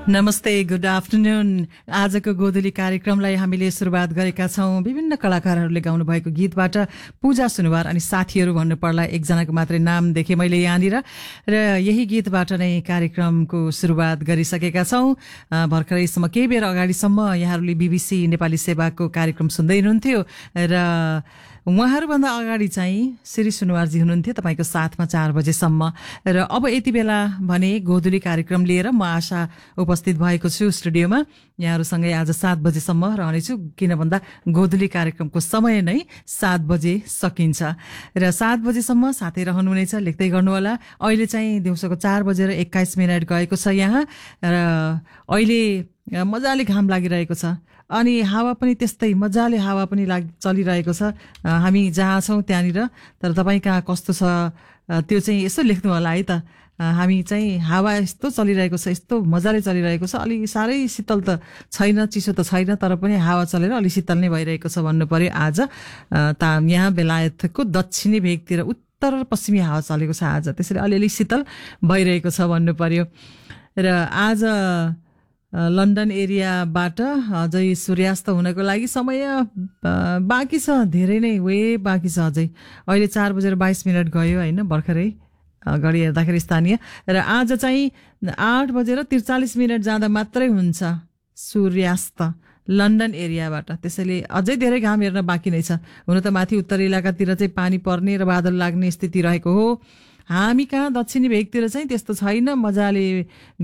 नमस्ते, good afternoon. आजको गोधुली कार्यक्रमलाई हामीले सुरुवात गरेका छौं विभिन्न कलाकारहरूले गाउनु भएको गीतबाट। पूजा सुनुवार अनि साथीहरू भन्नु पर्ला एकजनाको मात्रै नाम देखेँ मैले यहाँनिर, र यही गीतबाट नै कार्यक्रमको सुरुवात गरिसकेका छौं। भर्खरैसम्म केही बेर अगाडिसम्म यहाँहरूले बीबीसी नेपाली सेवाको कार्यक्रम सुन्दै हुनुहुन्थ्यो र उहाँहरूभन्दा अगाडि चाहिँ श्री सुनुवारजी हुनुहुन्थ्यो तपाईको साथमा 4 बजेसम्म। र अब यति बेला भने गोधुली कार्यक्रम लिएर म आशा उपस्थित भएको छु स्टुडियोमा। यहाँहरूसँगै आज 7 बजेसम्म रहनेछु, किन भन्दा गोधुली कार्यक्रमको समय नै 7 बजे सकिन्छ र 7 बजेसम्म साथै रहनुहुनेछ। लेख्दै गर्नुहोला। अहिले चाहिँ दिउँसोको 4:21 गएको छ यहाँ, र अहिले मजाले घाम लागिरहेको छ अनि हावा पनि त्यस्तै मजाले हावा पनि चलिरहेको छ। हामी जहाँ छौं त्यहाँनिर, तर तपाईँ कहाँ कस्तो छ त्यो चाहिँ यसो लेख्नु होला है त। हामी चाहिँ हावा यस्तो चलिरहेको छ, यस्तो मजाले चलिरहेको छ। अलि साह्रै शीतल त छैन, चिसो त छैन, तर पनि हावा चलेर अलि शीतल नै भइरहेको छ भन्नु पर्यो। आज यहाँ बेलायतको दक्षिणी भेगतिर उत्तर पश्चिमी हावा चलेको छ आज, त्यसैले अलिअलि शीतल भइरहेको छ भन्नु पर्यो। र आज लन्डन एरियाबाट अझै सूर्यास्त हुनको लागि समय बाँकी छ, धेरै नै वे बाँकी छ अझै। अहिले 4:22 गयो होइन, भर्खरै घडी हेर्दाखेरि स्थानीय। र आज चाहिँ 8:43 जाँदा मात्रै हुन्छ सूर्यास्त लन्डन एरियाबाट, त्यसैले अझै धेरै घाम हेर्न बाँकी नै छ। हुन त माथि उत्तरी इलाकातिर चाहिँ पानी पर्ने र बादल लाग्ने स्थिति रहेको हो। हामी कहाँ दक्षिणी भेगतिर चाहिँ त्यस्तो छैन, मजाले